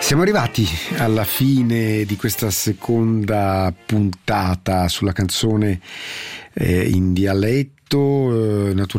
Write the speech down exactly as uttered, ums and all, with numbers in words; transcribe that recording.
Siamo arrivati alla fine di questa seconda puntata sulla canzone eh, in dialetto. Eh, naturalmente